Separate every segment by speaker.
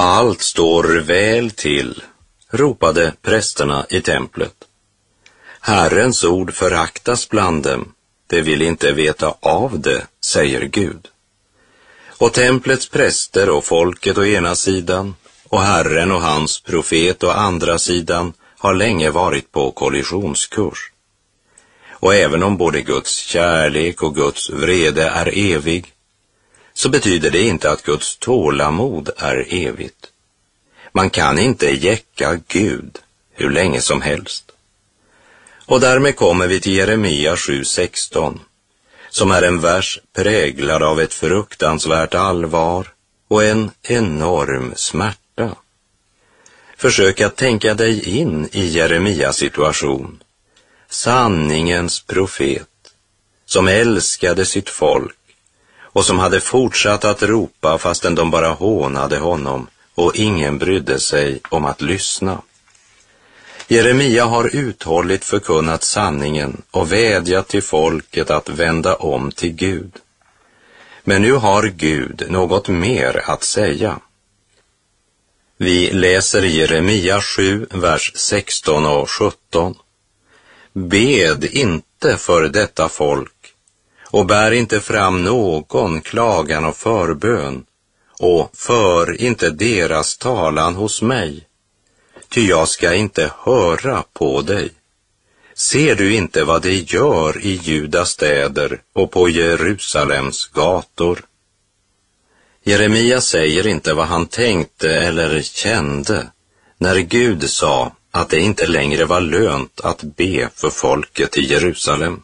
Speaker 1: Allt står väl till, ropade prästerna i templet. Herrens ord föraktas bland dem, de vill inte veta av det, säger Gud. Och templets präster och folket å ena sidan och Herren och hans profet å andra sidan har länge varit på kollisionskurs. Och även om både Guds kärlek och Guds vrede är evig, så betyder det inte att Guds tålamod är evigt. Man kan inte jäcka Gud hur länge som helst. Och därmed kommer vi till Jeremia 7:16, som är en vers präglad av ett fruktansvärt allvar och en enorm smärta. Försök att tänka dig in i Jeremias situation. Sanningens profet, som älskade sitt folk och som hade fortsatt att ropa fastän de bara hånade honom och ingen brydde sig om att lyssna. Jeremia har uthålligt förkunnat sanningen och vädjat till folket att vända om till Gud. Men nu har Gud något mer att säga. Vi läser i Jeremia 7, vers 16 och 17. Bed inte för detta folk och bär inte fram någon klagan och förbön och för inte deras talan hos mig, ty jag ska inte höra på dig. Ser du inte vad de gör i Judas städer och på Jerusalems gator? Jeremia säger inte vad han tänkte eller kände när Gud sa att det inte längre var lönt att be för folket i Jerusalem.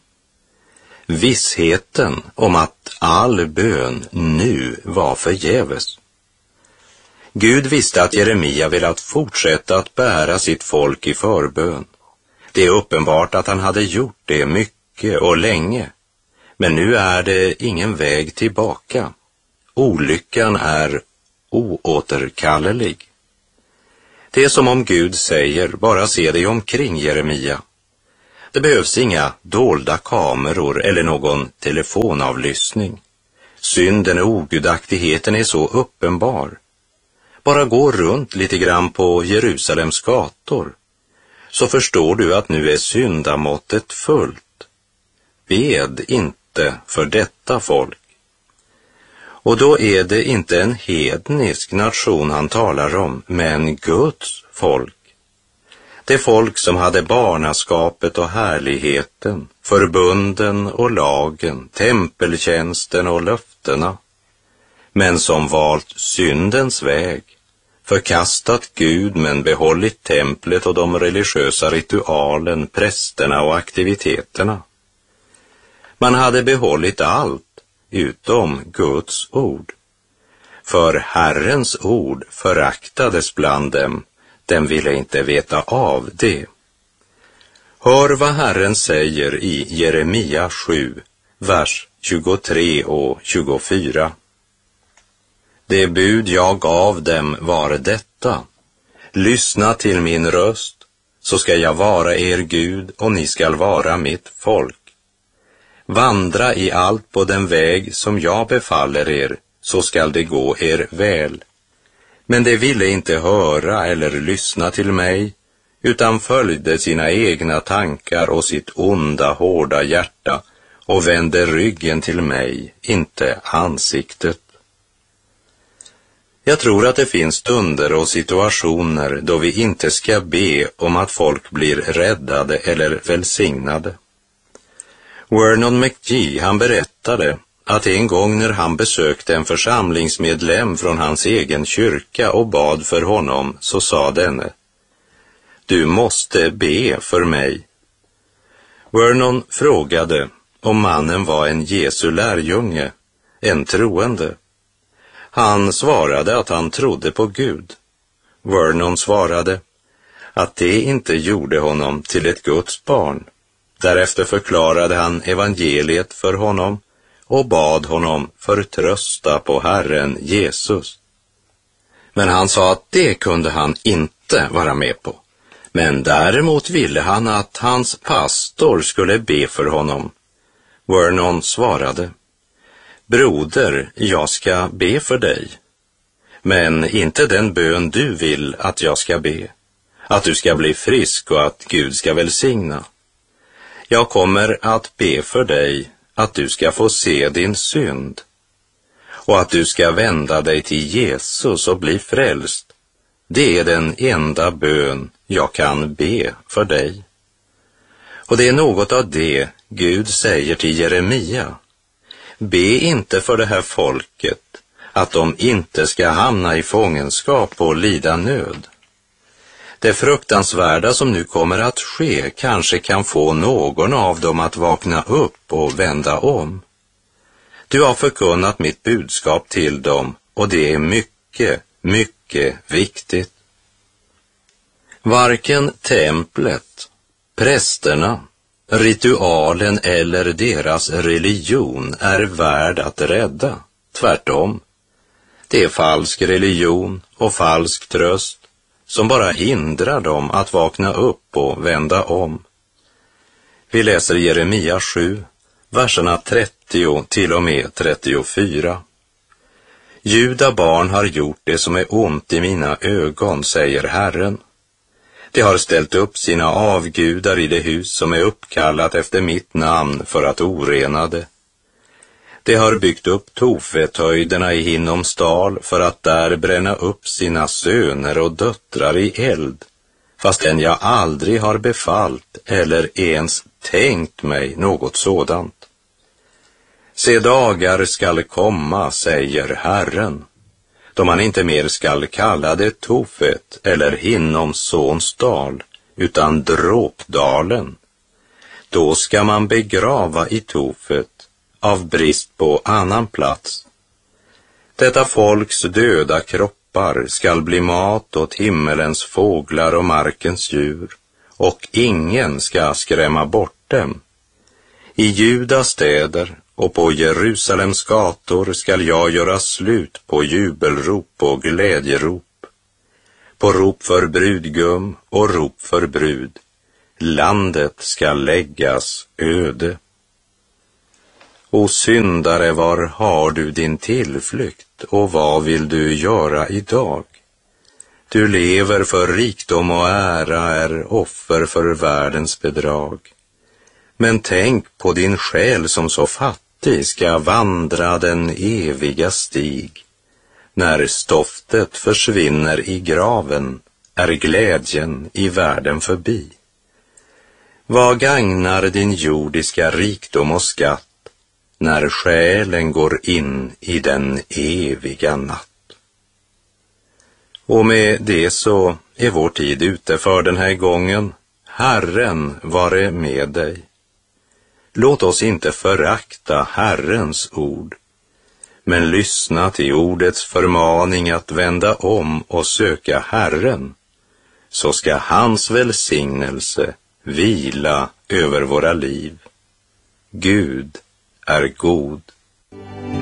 Speaker 1: Vissheten om att all bön nu var förgäves. Gud visste att Jeremia velat fortsätta att bära sitt folk i förbön. Det är uppenbart att han hade gjort det mycket och länge, men nu är det ingen väg tillbaka. Olyckan är oåterkallelig. Det är som om Gud säger, bara se dig omkring, Jeremia. Det behövs inga dolda kameror eller någon telefonavlyssning. Synden och ogudaktigheten är så uppenbar. Bara gå runt lite grann på Jerusalems gator, så förstår du att nu är syndamåttet fullt. Bed inte för detta folk. Och då är det inte en hednisk nation han talar om, men Guds folk. Det folk som hade barnaskapet och härligheten, förbunden och lagen, tempeltjänsten och löftena, men som valt syndens väg, förkastat Gud men behållit templet och de religiösa ritualen, prästerna och aktiviteterna. Man hade behållit allt utom Guds ord. För Herrens ord föraktades bland dem, den ville inte veta av det. Hör vad Herren säger i Jeremia 7, vers 23 och 24. Det bud jag gav dem var detta: lyssna till min röst, så ska jag vara er Gud och ni skall vara mitt folk. Vandra i allt på den väg som jag befaller er, så skall det gå er väl. Men de ville inte höra eller lyssna till mig, utan följde sina egna tankar och sitt onda, hårda hjärta och vände ryggen till mig, inte ansiktet. Jag tror att det finns stunder och situationer då vi inte ska be om att folk blir räddade eller välsignade. Vernon McGee, han berättade att en gång när han besökte en församlingsmedlem från hans egen kyrka och bad för honom, så sa denne: du måste be för mig. Vernon frågade om mannen var en Jesu lärjunge, en troende. Han svarade att han trodde på Gud. Vernon svarade att det inte gjorde honom till ett Guds barn. Därefter förklarade han evangeliet för honom och bad honom förtrösta på Herren Jesus. Men han sa att det kunde han inte vara med på. Men däremot ville han att hans pastor skulle be för honom. Vernon svarade: broder, jag ska be för dig. men inte den bön du vill att jag ska be, att du ska bli frisk och att Gud ska välsigna. Jag kommer att be för dig att du ska få se din synd och att du ska vända dig till Jesus och bli frälst. Det är den enda bön jag kan be för dig. Och det är något av det Gud säger till Jeremia. Be inte för det här folket att de inte ska hamna i fångenskap och lida nöd. Det fruktansvärda som nu kommer att ske kanske kan få någon av dem att vakna upp och vända om. Du har förkunnat mitt budskap till dem och det är mycket, mycket viktigt. Varken templet, prästerna, ritualen eller deras religion är värd att rädda. Tvärtom. Det är falsk religion och falsk tröst som bara hindrar dem att vakna upp och vända om. Vi läser Jeremia 7, verserna 30 till och med 34. Juda barn har gjort det som är ont i mina ögon, säger Herren. De har ställt upp sina avgudar i det hus som är uppkallat efter mitt namn för att orena det. De har byggt upp Tofethöjderna i Hinnomsdal för att där bränna upp sina söner och döttrar i eld, fastän jag aldrig har befallt eller ens tänkt mig något sådant. Se, dagar skall komma, säger Herren, då man inte mer skall kalla det Tofet eller Hinnoms sons dal, utan Dråpdalen. Då ska man begrava i Tofet av brist på annan plats. Detta folks döda kroppar skall bli mat åt himmelens fåglar och markens djur, och ingen ska skrämma bort dem. I Judas städer och på Jerusalems gator skall jag göra slut på jubelrop och glädjerop, på rop för brudgum och rop för brud. Landet ska läggas öde. O syndare, var har du din tillflykt och vad vill du göra idag? Du lever för rikdom och ära, är offer för världens bedrag. Men tänk på din själ som så fattig ska vandra den eviga stig. När stoftet försvinner i graven är glädjen i världen förbi. Vad gagnar din jordiska rikdom och skatt när själen går in i den eviga natt? Och med det så är vår tid ute för den här gången. Herren vare med dig. Låt oss inte förakta Herrens ord, men lyssna till ordets förmaning att vända om och söka Herren, så ska hans välsignelse vila över våra liv. Gud är god.